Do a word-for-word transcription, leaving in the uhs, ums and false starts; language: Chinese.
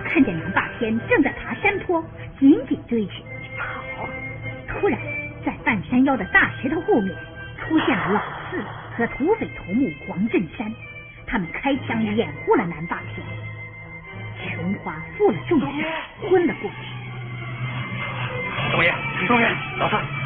看见南霸天正在爬山坡，紧紧追去。好！突然，在半山腰的大石头后面，出现了老四和土匪头目黄振山，他们开枪掩护了南霸天。琼华负了重伤，昏了过去。 东爷，东爷，老四，